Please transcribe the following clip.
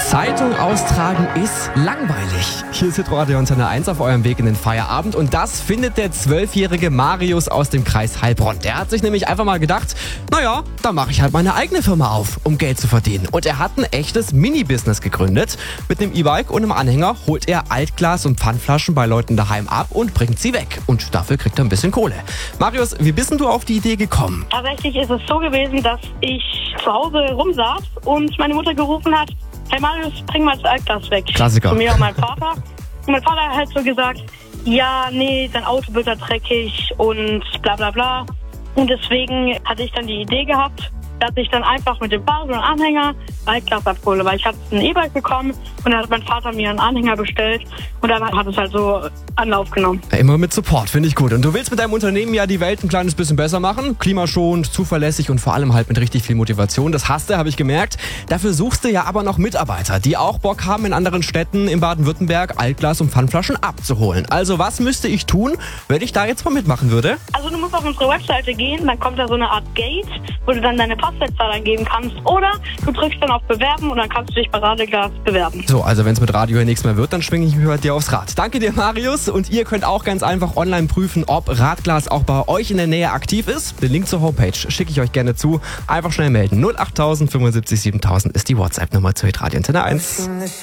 Zeitung austragen ist langweilig. Hier ist Hitradio Antenne 1 auf eurem Weg in den Feierabend und das findet der 12-jährige Marius aus dem Kreis Heilbronn. Der hat sich nämlich einfach mal gedacht, naja, da mache ich halt meine eigene Firma auf, um Geld zu verdienen. Und er hat ein echtes Mini-Business gegründet. Mit einem E-Bike und einem Anhänger holt er Altglas und Pfandflaschen bei Leuten daheim ab und bringt sie weg. Und dafür kriegt er ein bisschen Kohle. Marius, wie bist denn du auf die Idee gekommen? Tatsächlich ist es so gewesen, dass ich zu Hause rumsaß und meine Mutter gerufen hat, hey Marius, bring mal das Altglas weg. Klassiker. Zu mir und meinem Vater. Und mein Vater hat halt so gesagt, ja, nee, dein Auto wird da dreckig und bla bla bla. Und deswegen hatte ich dann die Idee gehabt, dass ich dann einfach mit dem Fahrrad und Anhänger Altglas abhole, weil ich hatte ein E-Bike bekommen und dann hat mein Vater mir einen Anhänger bestellt und dann hat es halt so Anlauf genommen. Immer mit Support, finde ich gut. Und du willst mit deinem Unternehmen ja die Welt ein kleines bisschen besser machen. Klimaschonend, zuverlässig und vor allem halt mit richtig viel Motivation. Das hast du, habe ich gemerkt. Dafür suchst du ja aber noch Mitarbeiter, die auch Bock haben, in anderen Städten in Baden-Württemberg Altglas und Pfandflaschen abzuholen. Also was müsste ich tun, wenn ich da jetzt mal mitmachen würde? Also du musst auf unsere Webseite gehen, dann kommt da so eine Art Gate, wo du dann deine Postleitzahl eingeben kannst. Oder du drückst dann auf Bewerben und dann kannst du dich bei Radeglas bewerben. So, also wenn es mit Radio hier nichts mehr wird, dann schwinge ich mich bei dir aufs Rad. Danke dir, Marius. Und ihr könnt auch ganz einfach online prüfen, ob Radglas auch bei euch in der Nähe aktiv ist. Den Link zur Homepage schicke ich euch gerne zu. Einfach schnell melden. 08000 75 7000 ist die WhatsApp-Nummer zu Hitradio Antenne 1.